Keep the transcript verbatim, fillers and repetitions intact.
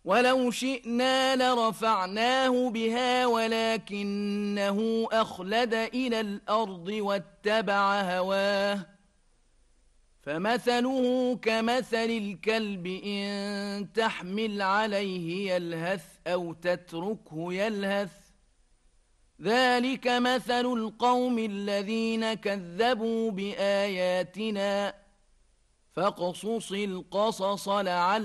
ولو شئنا لرفعناه بها ولكنه أخلد إلى الأرض واتبع هواه فمثله كمثل الكلب إن تحمل عليه يلهث أو تتركه يلهث ذلك مثل القوم الذين كذبوا بآياتنا فاقصص القصص لعلهم